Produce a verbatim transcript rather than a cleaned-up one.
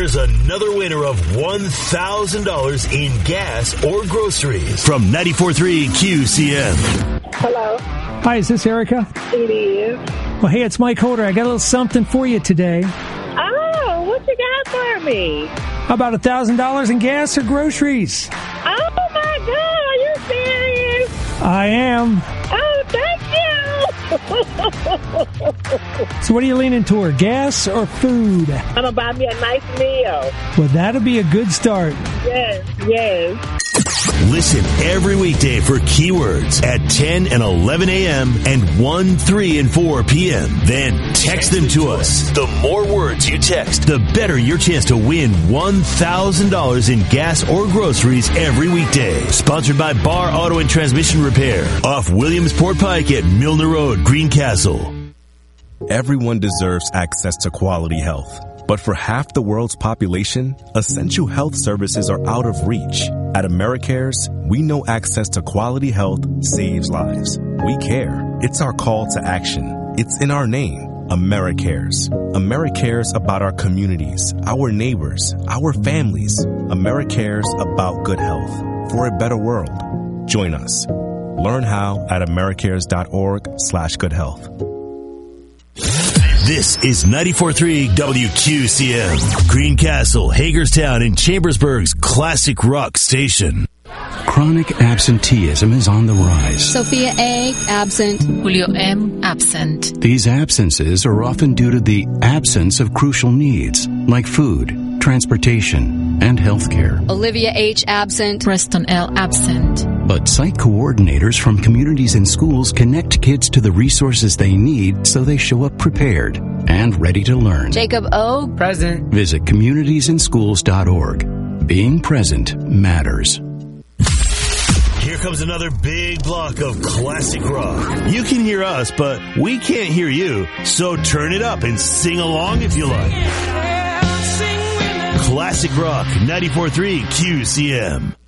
Here's another winner of one thousand dollars in gas or groceries from ninety-four point three Q C M. Hello. Hi, is this Erica? It is. Well, hey, it's Mike Holder. I got a little something for you today. Oh, what you got for me? How about one thousand dollars in gas or groceries? Oh, my God. Are you serious? I am. Oh, thank you. So what are you leaning toward, gas or food? I'm going to buy me a nice meal. Well, that'll be a good start. Yes, yes. Listen every weekday for Keywords at ten and eleven a.m. and one, three, and four p.m. Then text them to us. The more words you text, the better your chance to win one thousand dollars in gas or groceries every weekday. Sponsored by Bar Auto and Transmission Repair off Williamsport Pike at Milner Road, Greencastle. Everyone deserves access to quality health. But for half the world's population, essential health services are out of reach. At AmeriCares, we know access to quality health saves lives. We care. It's our call to action. It's in our name, AmeriCares. AmeriCares about our communities, our neighbors, our families. AmeriCares about good health for a better world. Join us. Learn how at americares.org slash good health. This is ninety-four point three W Q C M, Greencastle, Hagerstown, and Chambersburg's classic rock station. Chronic absenteeism is on the rise. Sophia A. absent. Julio M. absent. These absences are often due to the absence of crucial needs like food, transportation, and healthcare. Olivia H. absent. Preston L. absent. But site coordinators from communities and schools connect kids to the resources they need so they show up prepared and ready to learn. Jacob O. present. Visit communities in schools dot org. Being present matters. Here comes another big block of classic rock. You can hear us, but we can't hear you. So turn it up and sing along if you like. Classic Rock, ninety-four point three Q C M.